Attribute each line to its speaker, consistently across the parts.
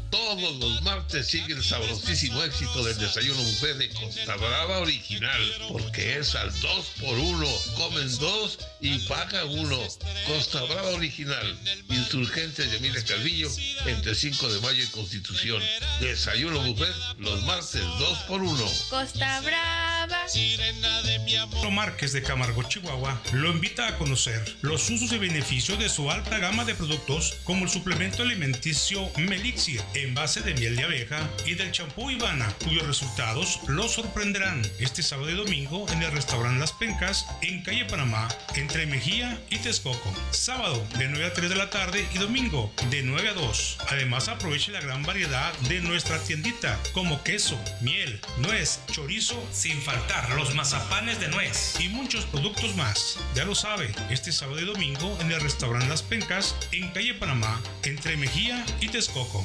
Speaker 1: Todos los martes sigue el sabrosísimo éxito del desayuno buffet de Costa Brava Original, porque es al 2x1. Comen 2 y pagan 1. Costa Brava Original, Insurgentes de Emilia Calvillo, entre 5 de mayo y Constitución. Desayuno buffet los martes 2x1.
Speaker 2: Costa Brava.
Speaker 3: Sirena de mi amor.
Speaker 4: Márquez de Camargo, Chihuahua, lo invita a conocer los usos y beneficios de su alta gama de productos, como el suplemento alimenticio Melixir en base de miel de abeja y del champú Ivana, cuyos resultados los sorprenderán este sábado y domingo en el restaurante Las Pencas en calle Panamá, entre Mejía y Texcoco. Sábado de 9 a 3 de la tarde y domingo de 9 a 2. Además, aproveche la gran variedad de nuestra tiendita, como queso, miel, nuez, chorizo, sin faltar los mazapanes de nuez y muchos productos más. Ya lo sabe, este sábado y domingo en el restaurante Las Pencas en calle Panamá, entre Mejía y Texcoco.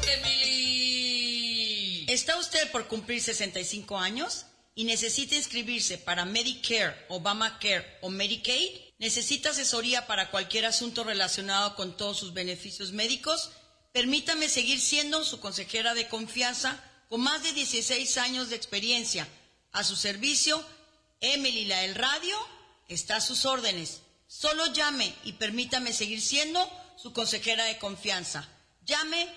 Speaker 5: ¡Emily! ¿Está usted por cumplir 65 años y necesita inscribirse para Medicare, Obamacare o Medicaid? ¿Necesita asesoría para cualquier asunto relacionado con todos sus beneficios médicos? Permítame seguir siendo su consejera de confianza con más de 16 años de experiencia. A su servicio, Emily la del radio está a sus órdenes. Solo llame y permítame seguir siendo su consejera de confianza. Llame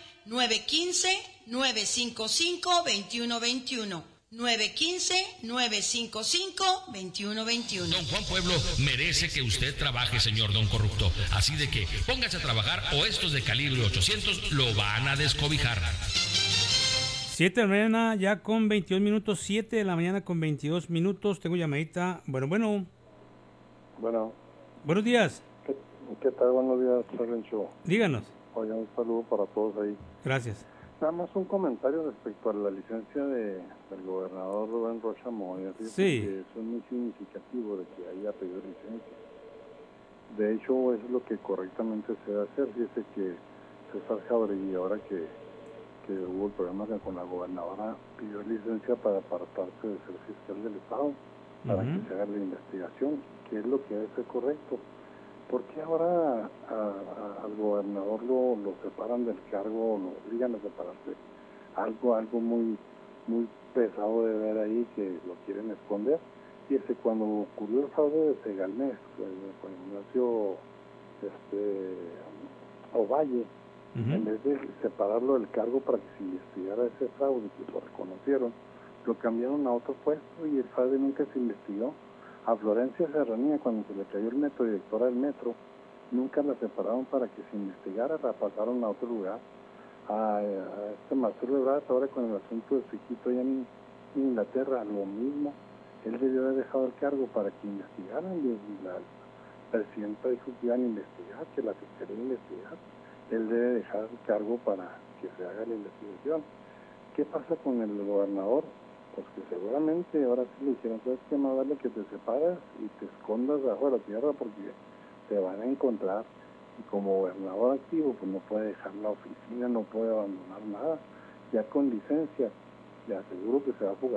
Speaker 5: 915-955-2121. 915-955-2121.
Speaker 6: Don Juan Pueblo merece que usted trabaje, señor Don Corrupto. Así de que póngase a trabajar o estos de calibre 800 lo van a descobijar.
Speaker 7: 7 de la mañana ya con 22 minutos. 7 de la mañana con 22 minutos. Tengo llamadita. Bueno. Buenos días.
Speaker 8: ¿Qué tal? Buenos días, Rencho.
Speaker 7: Díganos.
Speaker 8: Oye, un saludo para todos ahí.
Speaker 7: Gracias.
Speaker 8: Nada más un comentario respecto a la licencia del gobernador Rubén Rocha Moya.
Speaker 7: Sí.
Speaker 8: Que es muy significativo de que haya pedido licencia. De hecho, eso es lo que correctamente se debe hacer. Fíjese que César Jauregui, ahora que hubo el problema con la gobernadora, pidió licencia para apartarse de ser fiscal del Estado, para que se haga la investigación, que es lo que debe ser correcto. ¿Por qué ahora al gobernador lo separan del cargo, lo obligan a separarse? Algo muy pesado de ver ahí, que lo quieren esconder. Y cuando ocurrió el fraude de Segalmex, con Ignacio Ovalle, en vez de separarlo del cargo para que se investigara ese fraude, que lo reconocieron, lo cambiaron a otro puesto y el fraude nunca se investigó. A Florencia Serranía, cuando se le cayó el metro, directora del metro, nunca la separaron para que se investigara, la pasaron a otro lugar. A Marcelo Ebrard, ahora con el asunto de su hijito allá en Inglaterra, lo mismo. Él debió haber dejado el cargo para que investigaran, y la presidenta dijo que iban a investigar, que la fiscalía iba a investigar. Él debe dejar el cargo para que se haga la investigación. ¿Qué pasa con el gobernador? Pues que seguramente ahora sí le dijeron, ¿sabes qué? Más vale que te separas y te escondas bajo de la tierra, porque te van a encontrar. Y como gobernador activo, pues no puede dejar la oficina, no puede abandonar nada. Ya con licencia, le aseguro que se va a fugar.